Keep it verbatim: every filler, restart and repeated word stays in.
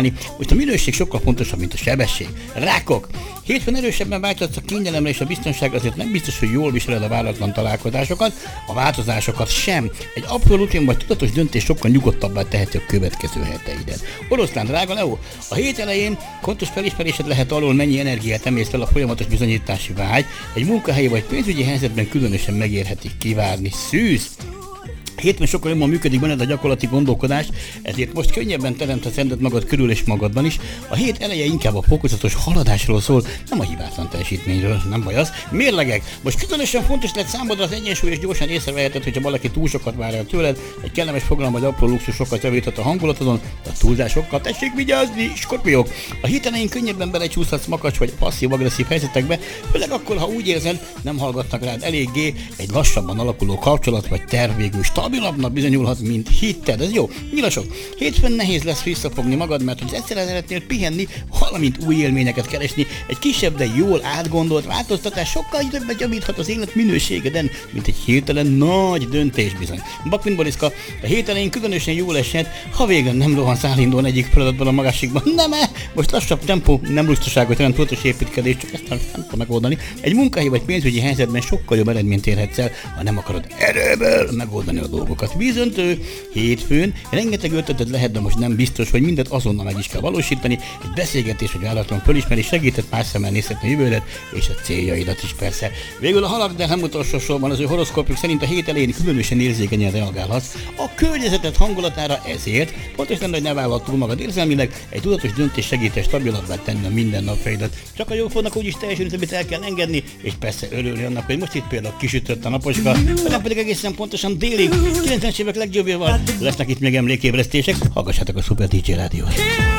csinálni. Most a minőség sokkal fontosabb, mint a sebesség. Rákok! Hétfőn erősebben vágyhatsz a kényelemre és a biztonságra, azért nem biztos, hogy jól viseled a váratlan találkozásokat, a változásokat sem. Egy apró rutin vagy tudatos döntés sokkal nyugodtabbá teheti a következő heteidet. Oroszlán, drága Leo, a hét elején fontos felismerésed lehet alól, mennyi energiát emész fel a folyamatos bizonyítási vágy. Egy munkahelyi vagy pénzügyi helyzetben különösen megérheti kivárni. Szűz! Hétben sokkal jobban működik benned a gyakorlati gondolkodás, ezért most könnyebben teremtesz rendet magad körül és magadban is. A hét eleje inkább a fokozatos haladásról szól, nem a hibátlan teljesítményről, nem baj az. Mérlegek! Most különösen fontos lett számodra az egyensúly, és gyorsan észreveheted, hogyha valaki túl sokat vár el tőled, egy kellemes fogalom vagy apró luxus sokat javíthat a hangulatodon, de a túlzásokkal tessék vigyázni, Skorpiók! A hét elején könnyebben belecsúszhatsz makacs vagy passzív-agresszív helyzetekbe, főleg akkor, ha úgy érzed, nem hallgatnak rád eléggé, egy lassabban alakuló kapcsolat vagy terv végül stabilabbnak bizonyulhat, mint hitted. Ez jó. Nyilasok. Hétfőn nehéz lesz visszafogni magad, mert hogy egyszerűen szeretnél pihenni, valamint új élményeket keresni. Egy kisebb, de jól átgondolt változtatás sokkal többet javíthat az élet minőségeden, mint egy hirtelen nagy döntés bizony. Bakvin Boriszka, a hét elején különösen jól esett, ha végén nem rohansz állandóan egyik feladatban a másikban. Nem -e? Most lassabb tempó, nem lustaságot jelent, fontos építkezés, csak ezt nem, nem tudom megoldani. Egy munkahelyi vagy pénzügyi helyzetben sokkal jobb eredményt érhetsz el, ha nem akarod erőből megoldani a dolgokat. Vízöntő, hétfőn, rengeteg ötleted lehet, de most nem biztos, hogy mindet azonnal meg is kell valósítani. Egy beszélgetés, vagy váratlan fölismerés segített más szemmel nézhetni a jövődet, és a céljaidat is persze. Végül a halak, de nem utolsó sorban az ő horoszkópjuk szerint a hét elején különösen érzékenyen reagálhatsz a környezeted hangulatára, ezért fontos lenne, hogy ne vállalt túl magad érzelmileg, egy tudatos döntés segít stabilabbá tenni a mindennapjaidat. Csak a jó fognak úgyis teljesülni, amit el kell engedni, és persze örülni annak, hogy most itt például kisütött a naposka, nem pedig egészen pontosan délig, kilencvenes évek legjobbjával lesznek itt még emlékébresztések, hallgassátok a Szuper dé dzsé Rádiót.